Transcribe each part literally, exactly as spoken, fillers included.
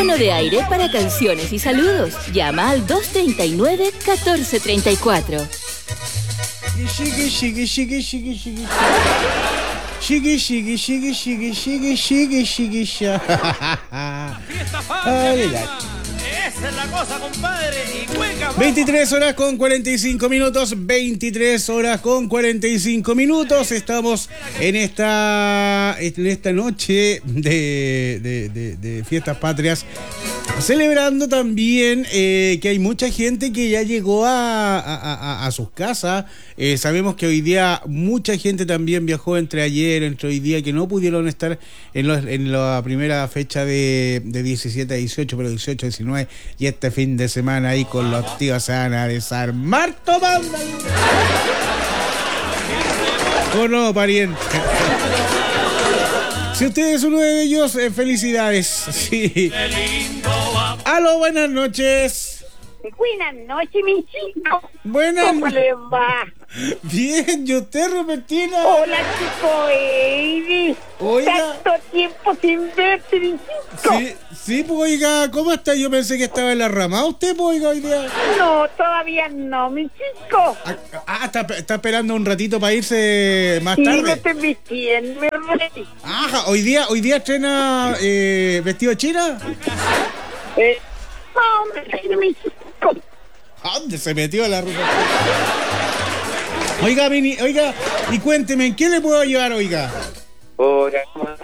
teléfono de aire para canciones y saludos. Llama al dos treinta y nueve, catorce treinta y cuatro. Shiggy, shiggy, shiggy, shiggy, shiggy. Shiggy, shiggy, shiggy, shiggy, shiggy, shiggy, shiggy, shiggy. Ay, ay. Esa es la cosa, compadre. Y cueca, veintitrés horas con cuarenta y cinco minutos. veintitrés horas con cuarenta y cinco minutos. Estamos en esta, en esta noche de, de, de, de fiestas patrias. Celebrando también eh, que hay mucha gente que ya llegó a, a, a, a sus casas. Eh, sabemos que hoy día mucha gente también viajó entre ayer, entre hoy día, que no pudieron estar en, los, en la primera fecha de, de diecisiete a dieciocho, pero dieciocho a diecinueve. Y este fin de semana ahí con los tíos se van a desarmar tomando. ¿O no, pariente? Si usted es uno de ellos, eh, felicidades. Sí. Aló, buenas noches. Buenas noches, mi chico. Buenas ¿Cómo le va? Bien, ¿y usted, Rupertina? Hola, chico Eddie. Oiga. Tanto tiempo sin verte, mi chico. Sí, sí, pues oiga, ¿cómo está? Yo pensé que estaba en la rama. ¿Usted, pues oiga, hoy día? No, todavía no, mi chico. Ah, ah, está, está esperando un ratito para irse más Sí, tarde. me estoy vistiendo, mi rey. Ajá, hoy día, hoy día estrena eh, vestido de china. Eh, hombre, mi chico. ¿A dónde se metió la ruta? Oiga, Vini, oiga, y cuénteme, ¿en qué le puedo ayudar, oiga? Hola,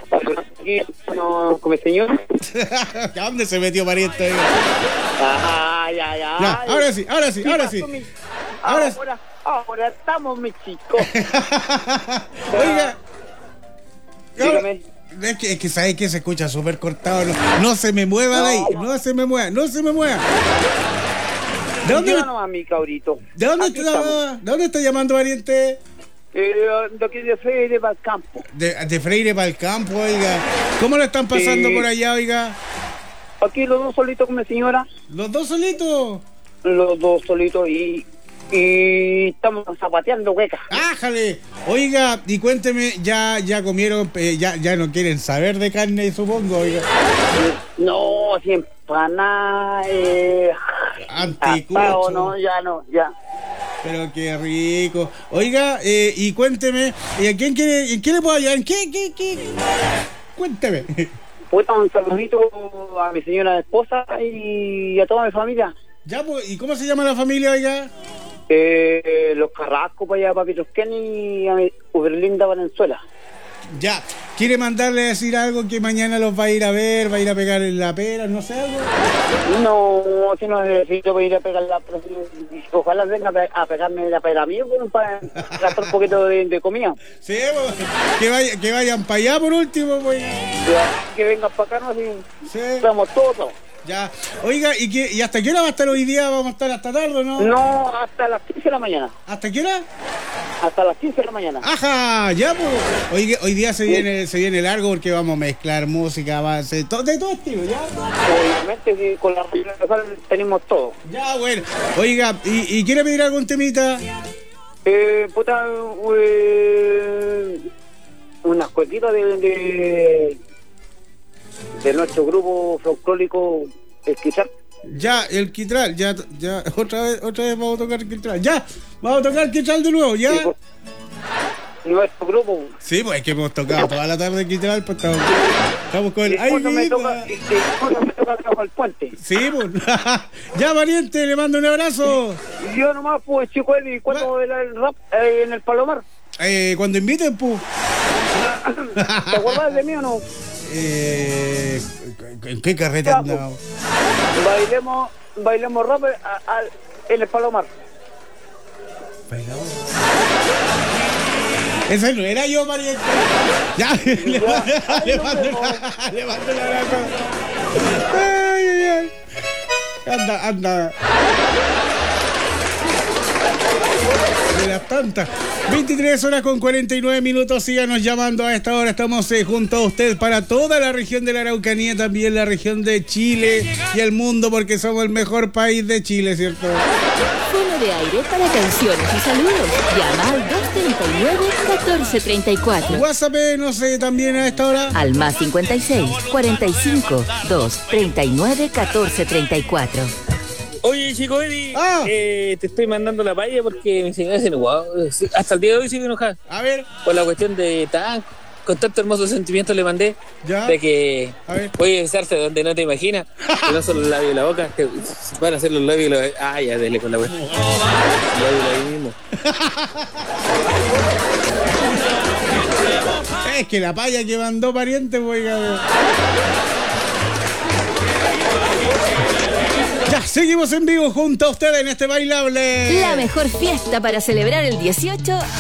no, como señor. ¿A dónde se metió, pariente? Oiga? Ay, ay, ay. Ya, ahora sí, ahora sí, ahora sí. Ahora, ahora, ahora estamos, mi chico. Oiga. Dígame. Es que, es que sabes que se escucha súper cortado. No, no se me mueva de ahí, no se me mueva, no se me mueva. ¿De dónde, Yo nomás, mi cabrito. ¿de dónde, Aquí está, estamos. ¿De dónde está llamando, pariente? Eh, de aquí de Freire para el campo. De, de Freire para el campo, oiga. ¿Cómo lo están pasando Sí. por allá, oiga? Aquí los dos solitos con mi señora. ¿Los dos solitos? Los dos solitos y, y estamos zapateando huecas. ¡Ájale! Oiga, y cuénteme, ¿ya, ya comieron, eh, ya, ya no quieren saber de carne, supongo, oiga? No, si empanada, eh, Anticucho. asado, no, ya no, ya. Pero qué rico. Oiga, eh, y cuénteme, ¿y a quién quiere, en qué le puedo ayudar? ¿En qué, qué, qué? Cuénteme. Pues un saludito a mi señora esposa y a toda mi familia. Ya, pues, ¿y cómo se llama la familia, oiga? Eh, los Carrascos para allá, Papito Kenny y a mi Uberlinda Valenzuela. Ya, ¿quiere mandarle a decir algo que mañana los va a ir a ver, va a ir a pegar en la pera, no sé algo? No, si no necesito ir a pegar la... Ojalá venga a pe- a pegarme la pera a mí, bueno, para gastar un poquito de, de comida. Sí, pues, que, vaya, que vayan para allá por último, pues. Ya, que vengan para acá, no, así Sí. estamos todos. Ya, oiga, ¿y, qué, ¿y hasta qué hora va a estar hoy día? ¿Vamos a estar hasta tarde, no? No, hasta las quince de la mañana. ¿Hasta qué hora? Hasta las quince de la mañana. Ajá, ya, pues. Hoy, hoy día se viene, se viene largo porque vamos a mezclar música, avance, to- de todo estilo, ya. Obviamente que con la reunión local tenemos todo. Ya, bueno. Oiga, ¿y, y quiere pedir algún temita? Eh, puta, eh, unas cuequitas de, de, de nuestro grupo folclórico El Quizar. Ya, el Quitral, ya, ya, otra vez, otra vez vamos a tocar el Quitral. Ya, vamos a tocar el Quitral de nuevo, ya. Sí, pues, nuestro grupo. Sí, pues es que hemos tocado toda la tarde el Quitral, pues estamos, estamos con el... ¡Ay, Después no me vida! toca, después no me toca trabajar el puente. Sí, pues. Ya, pariente, le mando un abrazo. Y yo nomás, pues, chico, ¿y cuándo el, el rap eh, en el Palomar? Eh, cuando inviten, pues. ¿Te acuerdas de mí o no? Eh, ¿En qué carrete Ya, andamos? Bailemos, bailemos rap a- a- en el Palomar. Ese no era yo, pariente. Ya, le mando, le mando, le mando un abrazo. Ay, ay, ay. Anda, anda. De las tantas. veintitrés horas con cuarenta y nueve minutos. Síganos llamando a esta hora. Estamos eh, junto a usted para toda la región de la Araucanía, también la región de Chile y el mundo, porque somos el mejor país de Chile, ¿cierto? Fono de aire para canciones y saludos. Llama al dos treinta y nueve, catorce treinta y cuatro. WhatsApp, no sé, también a esta hora. Al más cincuenta y seis, cuarenta y cinco, dos treinta y nueve, catorce treinta y cuatro. Oye, chico Eddie, Ah. eh, te estoy mandando la palla porque mi señora se enojó. Hasta el día de hoy sigue enojada. A ver, Por la cuestión de tan, con tanto hermoso sentimiento le mandé. Ya. De que A ver. voy a besarse donde no te imaginas. Que no solo los labios y la boca, que van a ser los labios y la boca. Ah, ya, dele con la wea. Los labios y la mismo. es que la paya que mandó pariente, pues, oiga. Ya, seguimos en vivo junto a ustedes en este bailable. La mejor fiesta para celebrar el dieciocho